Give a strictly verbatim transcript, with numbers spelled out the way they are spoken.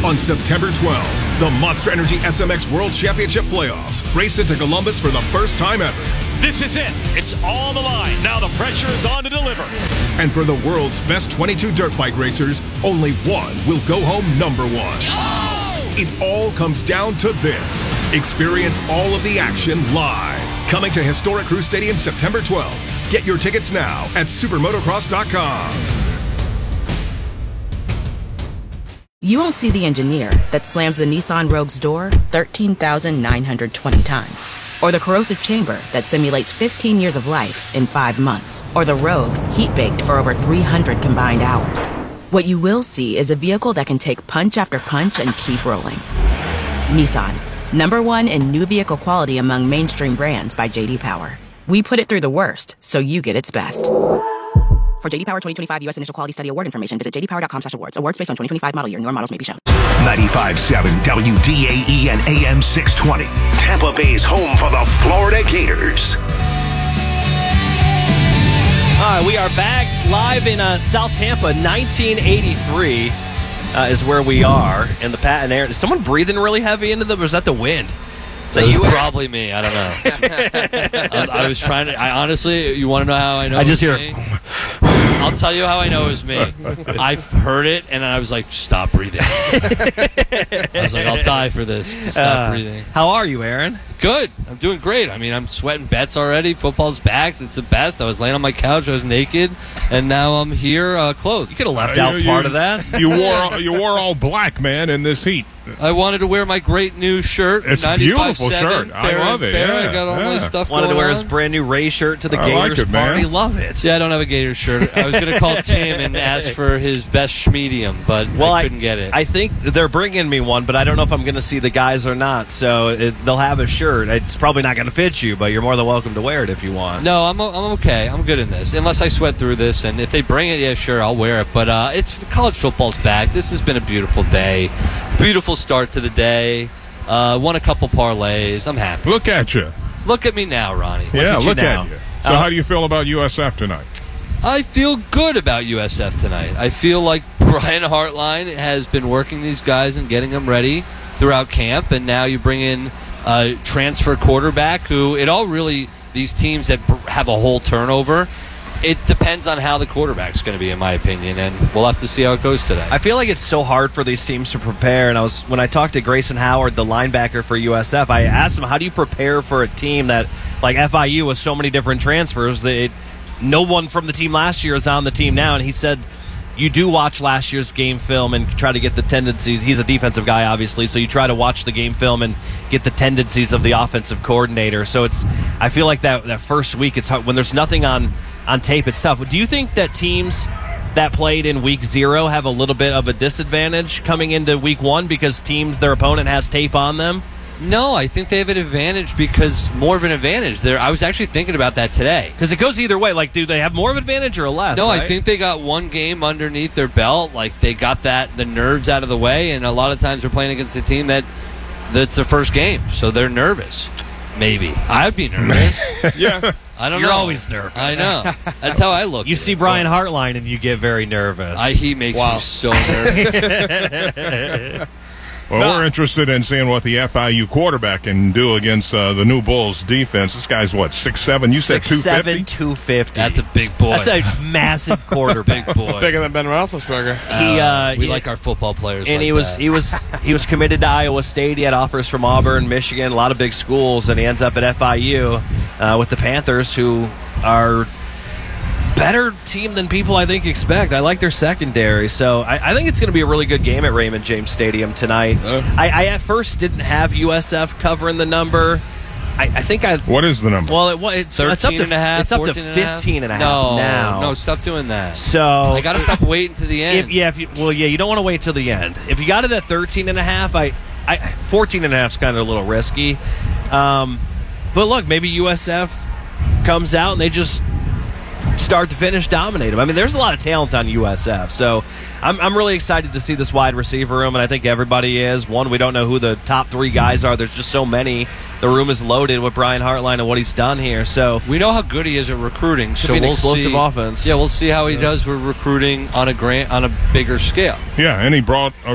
On September twelfth, the Monster Energy S M X World Championship Playoffs race into Columbus for the first time ever. This is it. It's on the line. Now the pressure is on to deliver. And for the world's best twenty-two dirt bike racers, only one will go home number one. Oh! It all comes down to this. Experience all of the action live. Coming to historic Crew Stadium September twelfth. Get your tickets now at supermotocross dot com. You won't see the engineer that slams the Nissan Rogue's door thirteen thousand nine hundred twenty times. Or the corrosive chamber that simulates fifteen years of life in five months. Or the Rogue heat-baked for over three hundred combined hours. What you will see is a vehicle that can take punch after punch and keep rolling. Nissan, number one in new vehicle quality among mainstream brands by J D Power. We put it through the worst, so you get its best. For J D Power twenty twenty-five U S Initial Quality Study Award information, visit j d power dot com slash awards. Awards based on twenty twenty-five model year. Newer models may be shown. ninety-five point seven W D A E and A M six twenty. Tampa Bay's home for the Florida Gators. All right, we are back live in uh, South Tampa. nineteen eighty-three uh, is where we are. And the Pat and Aaron. Is someone breathing really heavy into them, or is that the wind? Is that you? Probably me. I don't know. I, I was trying to. I honestly, you want to know how I know? I just hear. Me? I'll tell you how I know it was me. I heard it and I was like, "Stop breathing." I was like, "I'll die for this." To stop uh, breathing. How are you, Aaron? Good. I'm doing great. I mean, I'm sweating bets already. Football's back. It's the best. I was laying on my couch. I was naked, and now I'm here, uh, clothed. You could have left Uh, out you- part you- of that. You wore you wore all black, man, in this heat. I wanted to wear my great new shirt. It's a beautiful shirt. I Fair love and it. fair. Yeah, I got all my yeah. stuff Wanted going to wear on. his brand new Ray shirt to the I like Gators it, man. party. Love it. Yeah, I don't have a Gator shirt. I was going to call Tim and ask for his best schmedium, but Well, I I couldn't get it. I think they're bringing me one, but I don't know if I'm going to see the guys or not. So it, they'll have a shirt. It's probably not going to fit you, but you're more than welcome to wear it if you want. no, I'm I'm okay. I'm good in this. Unless I sweat through this, and if they bring it, yeah, sure, I'll wear it. But uh, it's college football's back. This has been a beautiful day, beautiful start to the day. Uh, won a couple parlays. I'm happy. Look at you. Look at me now, Ronnie. yeah, at you look now. at you. So Uh, how do you feel about U S F tonight? I feel good about U S F tonight. I feel like Brian Hartline has been working these guys and getting them ready throughout camp, and now you bring in a transfer quarterback who it all really, these teams that have a whole turnover, it depends on how the quarterback's going to be, in my opinion, and we'll have to see how it goes today. I feel like it's so hard for these teams to prepare. And I was when I talked to Grayson Howard, the linebacker for U S F, I asked him, how do you prepare for a team that, like F I U, with so many different transfers, that it, no one from the team last year is on the team now? And he said, you do watch last year's game film and try to get the tendencies. He's a defensive guy, obviously, so you try to watch the game film and get the tendencies of the offensive coordinator. So it's, I feel like that, that first week, it's hard, when there's nothing on, on tape, it's tough. Do you think that teams that played in week zero have a little bit of a disadvantage coming into week one because teams, their opponent has tape on them? No, I think they have an advantage because more of an advantage. There, I was actually thinking about that today. Because it goes either way. Like, do they have more of an advantage or less? No, right? I think they got one game underneath their belt. Like they got that the nerves out of the way, and a lot of times they're playing against a team that that's their first game, so they're nervous. Maybe I'd be nervous. Yeah. I don't You're know. always nervous. I know. That's how I look. You at see it. Brian Hartline and you get very nervous. I, he makes me so nervous. Well, No. we're interested in seeing what the F I U quarterback can do against uh, the new Bulls defense. This guy's what, six seven? You said two seven, fifty? two fifty. That's a big boy. That's a massive quarterback. big boy. Bigger than Ben Roethlisberger. He, uh, we he- like our football players. and like he was that. he was he was committed to Iowa State. He had offers from Auburn, Michigan, a lot of big schools, and he ends up at F I U uh, with the Panthers, who are better team than people I think expect. I like their secondary, so I, I think it's going to be a really good game at Raymond James Stadium tonight. Uh. I, I at first didn't have U S F covering the number. I, I think I. What is the number? Well, it, well, it's, it's up thirteen to and a half, it's up to fourteen and a half? fifteen and a half no, now. No, stop doing that. So I got to stop waiting to the end. If, yeah, if you, well, yeah, you don't want to wait till the end. If you got it at thirteen and a half, I, I fourteen and a half is kind of a little risky. Um, but look, maybe U S F comes out and they just start to finish dominate them. I mean, there's a lot of talent on U S F, so I'm, I'm really excited to see this wide receiver room, and I think everybody is. One, we don't know who the top three guys are. There's just so many. The room is loaded with Brian Hartline and what he's done here. So we know how good he is at recruiting. So be an we'll explosive see, offense. Yeah, we'll see how he does with recruiting on a grand, on a bigger scale. Yeah, and he brought a